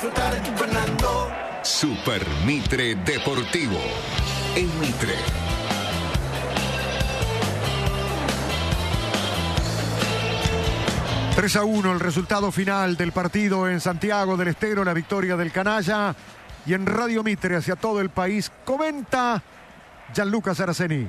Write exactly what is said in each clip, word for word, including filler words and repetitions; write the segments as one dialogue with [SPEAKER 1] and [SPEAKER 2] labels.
[SPEAKER 1] disfrutar, Fernando.
[SPEAKER 2] Super Mitre Deportivo. En Mitre.
[SPEAKER 3] tres a uno el resultado final del partido en Santiago del Estero, la victoria del Canalla. Y en Radio Mitre hacia todo el país comenta Gianluca Saraceni.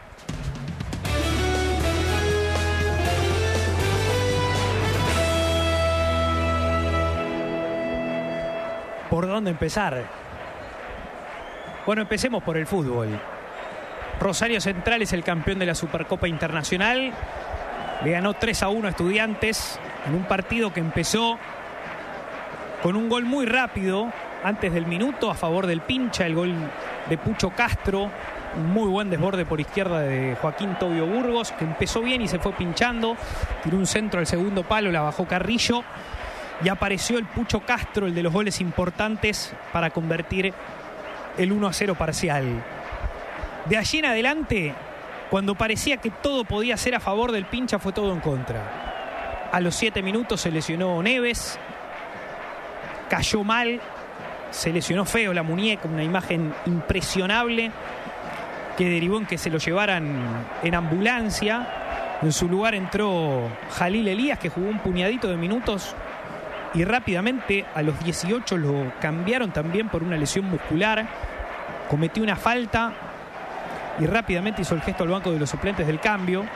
[SPEAKER 4] ¿Por dónde empezar? Bueno, empecemos por el fútbol. Rosario Central es el campeón de la Supercopa Internacional. Le ganó tres a uno a Estudiantes en un partido que empezó con un gol muy rápido antes del minuto a favor del Pincha, el gol de Pucho Castro, un muy buen desborde por izquierda de Joaquín Tobio Burgos, que empezó bien y se fue pinchando, tiró un centro al segundo palo, la bajó Carrillo y apareció el Pucho Castro, el de los goles importantes para convertir el uno a cero parcial. De allí en adelante, cuando parecía que todo podía ser a favor del Pincha, fue todo en contra. A los siete minutos se lesionó Neves, cayó mal, se lesionó feo la muñeca, una imagen impresionable que derivó en que se lo llevaran en ambulancia. En su lugar entró Jalil Elías, que jugó un puñadito de minutos y rápidamente a los dieciocho lo cambiaron también por una lesión muscular. Cometió una falta y rápidamente hizo el gesto al banco de los suplentes del cambio.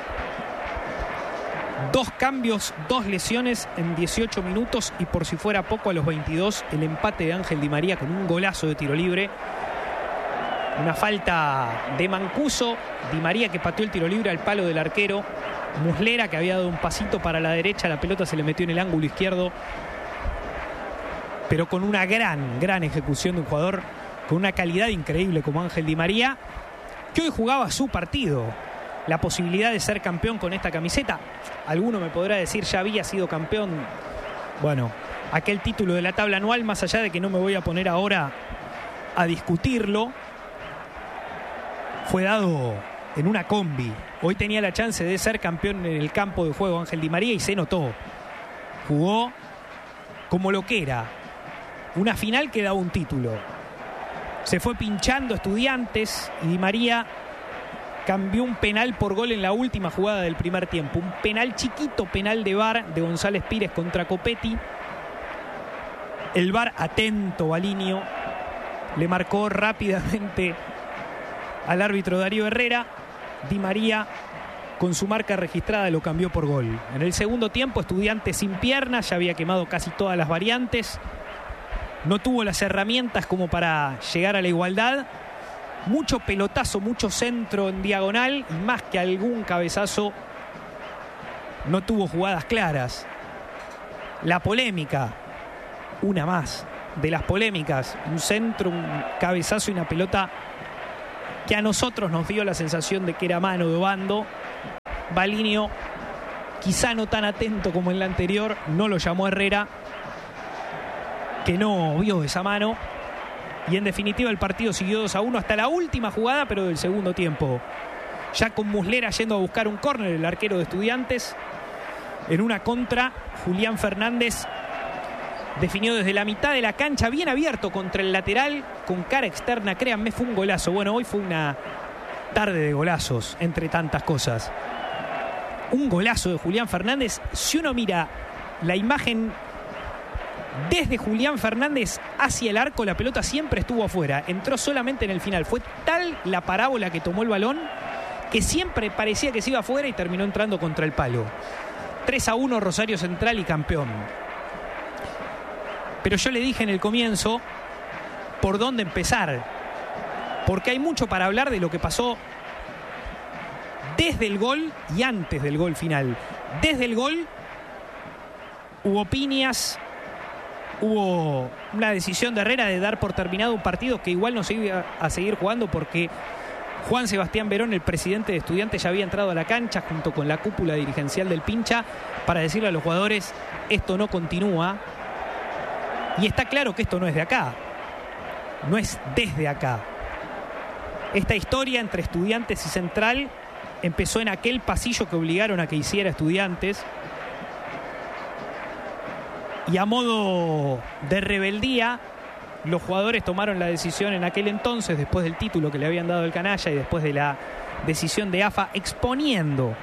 [SPEAKER 4] Dos cambios, dos lesiones en dieciocho minutos y por si fuera poco a los veintidós el empate de Ángel Di María con un golazo de tiro libre. Una falta de Mancuso, Di María que pateó el tiro libre al palo del arquero. Muslera que había dado un pasito para la derecha, la pelota se le metió en el ángulo izquierdo. Pero con una gran, gran ejecución de un jugador con una calidad increíble como Ángel Di María, que hoy jugaba su partido. La posibilidad de ser campeón con esta camiseta. Alguno me podrá decir, ya había sido campeón. Bueno, aquel título de la tabla anual, más allá de que no me voy a poner ahora a discutirlo, fue dado en una combi. Hoy tenía la chance de ser campeón en el campo de juego Ángel Di María y se notó. Jugó como lo que era. Una final que daba un título. Se fue pinchando Estudiantes y Di María cambió un penal por gol en la última jugada del primer tiempo. Un penal chiquito, penal de V A R de González Pires contra Copetti. El V A R atento, Balinio, le marcó rápidamente al árbitro Darío Herrera. Di María, con su marca registrada, lo cambió por gol. En el segundo tiempo, Estudiantes sin piernas, ya había quemado casi todas las variantes. No tuvo las herramientas como para llegar a la igualdad. Mucho pelotazo, mucho centro en diagonal y más que algún cabezazo, no tuvo jugadas claras. La polémica, una más de las polémicas, un centro, un cabezazo y una pelota que a nosotros nos dio la sensación de que era mano de Obando. Balinio, quizá no tan atento como en la anterior, no lo llamó Herrera, que no vio esa mano. Y en definitiva el partido siguió dos a uno hasta la última jugada, pero del segundo tiempo. Ya con Muslera yendo a buscar un córner, el arquero de Estudiantes. En una contra, Julián Fernández definió desde la mitad de la cancha, bien abierto contra el lateral, con cara externa. Créanme, fue un golazo. Bueno, hoy fue una tarde de golazos, entre tantas cosas. Un golazo de Julián Fernández. Si uno mira la imagen desde Julián Fernández hacia el arco, la pelota siempre estuvo afuera. Entró solamente en el final. Fue tal la parábola que tomó el balón que siempre parecía que se iba afuera y terminó entrando contra el palo. tres a uno Rosario Central y campeón. Pero yo le dije en el comienzo por dónde empezar, porque hay mucho para hablar de lo que pasó desde el gol y antes del gol final. Desde el gol hubo piñas, hubo una decisión de Herrera de dar por terminado un partido que igual no se iba a seguir jugando, porque Juan Sebastián Verón, el presidente de Estudiantes, ya había entrado a la cancha junto con la cúpula dirigencial del Pincha para decirle a los jugadores: esto no continúa. Y está claro que esto no es de acá, no es desde acá. Esta historia entre Estudiantes y Central empezó en aquel pasillo que obligaron a que hiciera Estudiantes. Y a modo de rebeldía, los jugadores tomaron la decisión en aquel entonces, después del título que le habían dado el canalla y después de la decisión de A F A exponiendo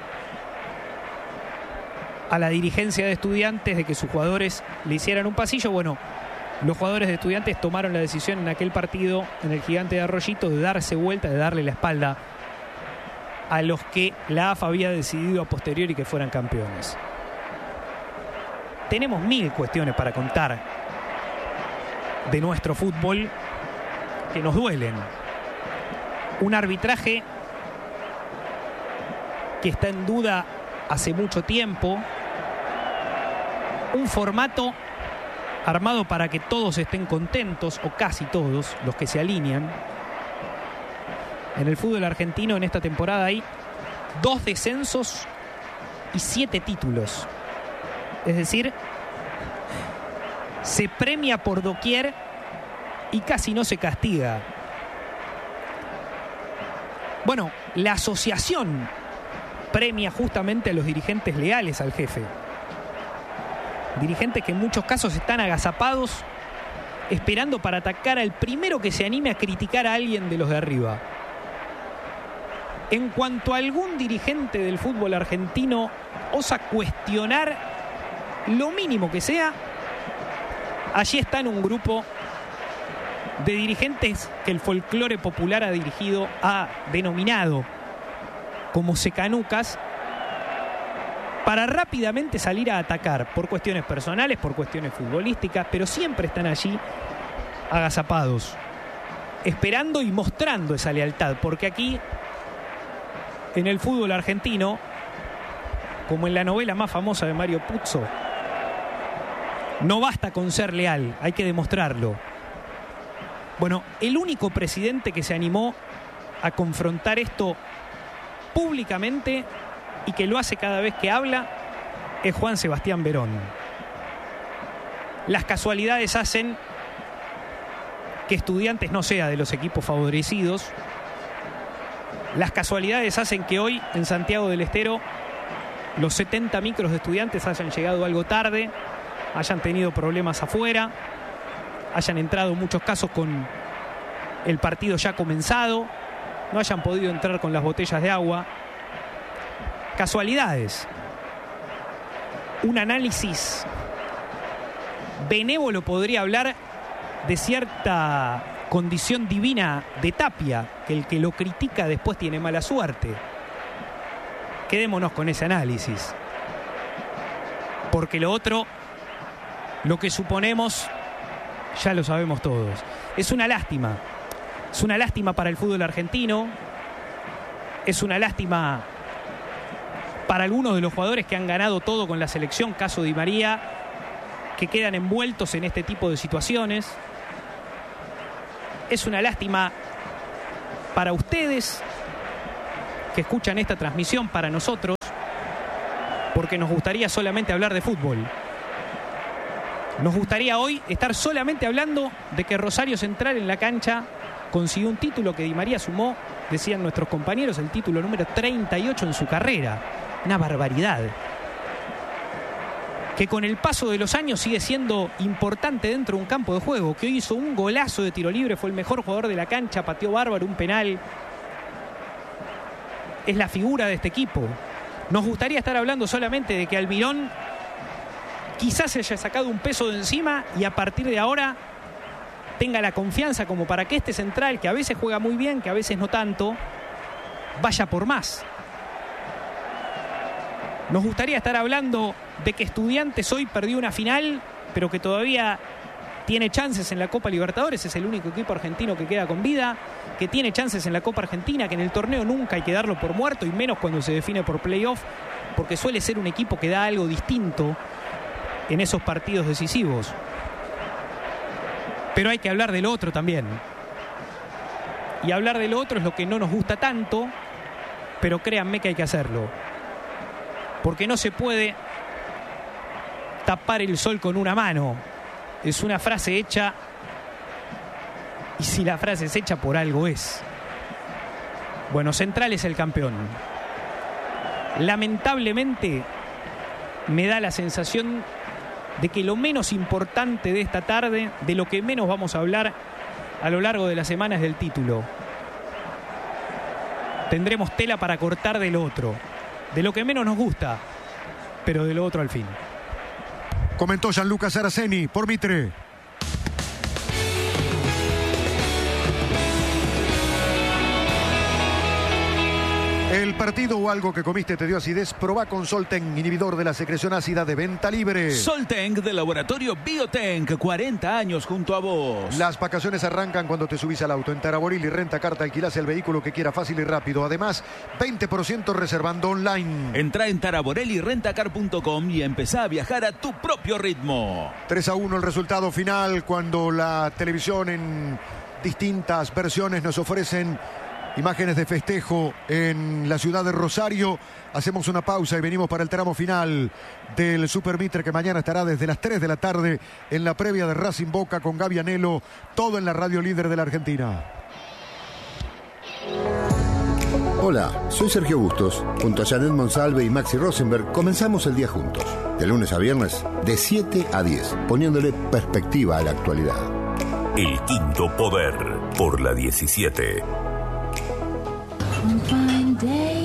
[SPEAKER 4] a la dirigencia de Estudiantes de que sus jugadores le hicieran un pasillo. Bueno, los jugadores de Estudiantes tomaron la decisión en aquel partido, en el Gigante de Arroyito, de darse vuelta, de darle la espalda a los que la A F A había decidido a posteriori que fueran campeones. Tenemos mil cuestiones para contar de nuestro fútbol que nos duelen. Un arbitraje que está en duda hace mucho tiempo. Un formato armado para que todos estén contentos, o casi todos los que se alinean. En el fútbol argentino en esta temporada hay dos descensos y siete títulos. Es decir, se premia por doquier y casi no se castiga. Bueno, la asociación premia justamente a los dirigentes leales al jefe. Dirigentes que en muchos casos están agazapados, esperando para atacar al primero que se anime a criticar a alguien de los de arriba. En cuanto a algún dirigente del fútbol argentino osa cuestionar lo mínimo que sea, allí está en un grupo de dirigentes que el folclore popular ha dirigido, ha denominado como secanucas, para rápidamente salir a atacar por cuestiones personales, por cuestiones futbolísticas, pero siempre están allí agazapados, esperando y mostrando esa lealtad, porque aquí en el fútbol argentino, como en la novela más famosa de Mario Puzo, no basta con ser leal, hay que demostrarlo. Bueno, el único presidente que se animó a confrontar esto públicamente y que lo hace cada vez que habla es Juan Sebastián Verón. Las casualidades hacen que Estudiantes no sea de los equipos favorecidos. Las casualidades hacen que hoy en Santiago del Estero los setenta micros de Estudiantes hayan llegado algo tarde, hayan tenido problemas afuera, hayan entrado en muchos casos con el partido ya comenzado, no hayan podido entrar con las botellas de agua. Casualidades. Un análisis benévolo podría hablar de cierta condición divina de Tapia, que el que lo critica después tiene mala suerte. Quedémonos con ese análisis, porque lo otro, lo que suponemos, ya lo sabemos todos. Es una lástima. Es una lástima para el fútbol argentino. Es una lástima para algunos de los jugadores que han ganado todo con la selección, caso Di María, que quedan envueltos en este tipo de situaciones. Es una lástima para ustedes que escuchan esta transmisión, para nosotros, porque nos gustaría solamente hablar de fútbol. Nos gustaría hoy estar solamente hablando de que Rosario Central en la cancha consiguió un título que Di María sumó, decían nuestros compañeros, el título número treinta y ocho en su carrera. Una barbaridad. Que con el paso de los años sigue siendo importante dentro de un campo de juego, que hoy hizo un golazo de tiro libre, fue el mejor jugador de la cancha, pateó bárbaro, un penal. Es la figura de este equipo. Nos gustaría estar hablando solamente de que Almirón quizás se haya sacado un peso de encima y a partir de ahora tenga la confianza como para que este central, que a veces juega muy bien, que a veces no tanto, vaya por más. Nos gustaría estar hablando de que Estudiantes hoy perdió una final, pero que todavía tiene chances en la Copa Libertadores, es el único equipo argentino que queda con vida, que tiene chances en la Copa Argentina, que en el torneo nunca hay que darlo por muerto, y menos cuando se define por playoff, porque suele ser un equipo que da algo distinto en esos partidos decisivos. Pero hay que hablar de lo otro también. Y hablar de lo otro es lo que no nos gusta tanto, pero créanme que hay que hacerlo. Porque no se puede tapar el sol con una mano. Es una frase hecha, y si la frase es hecha por algo es. Bueno, Central es el campeón. Lamentablemente me da la sensación de que lo menos importante de esta tarde, de lo que menos vamos a hablar a lo largo de las semanas del título. Tendremos tela para cortar del otro, de lo que menos nos gusta, pero de lo otro al fin.
[SPEAKER 3] Comentó Gianluca Saraceni por Mitre. El partido o algo que comiste te dio acidez, probá con Solten, inhibidor de la secreción ácida, de venta libre.
[SPEAKER 1] Solten de Laboratorio Biotenk, cuarenta años junto a vos.
[SPEAKER 3] Las vacaciones arrancan cuando te subís al auto. En Taraboril y Renta Carta alquilás el vehículo que quiera fácil y rápido. Además, veinte por ciento reservando online.
[SPEAKER 1] Entrá en taraborelli rentacar punto com y empezá a viajar a tu propio ritmo.
[SPEAKER 3] tres a uno el resultado final cuando la televisión en distintas versiones nos ofrecen imágenes de festejo en la ciudad de Rosario. Hacemos una pausa y venimos para el tramo final del Super Mitre, que mañana estará desde las tres de la tarde en la previa de Racing Boca con Gaby Anelo, todo en la radio líder de la Argentina.
[SPEAKER 5] Hola, soy Sergio Bustos. Junto a Janet Monsalve y Maxi Rosenberg comenzamos el día juntos. De lunes a viernes, de siete a diez, poniéndole perspectiva a la actualidad.
[SPEAKER 2] El Quinto Poder, por la diecisiete.
[SPEAKER 6] One fine day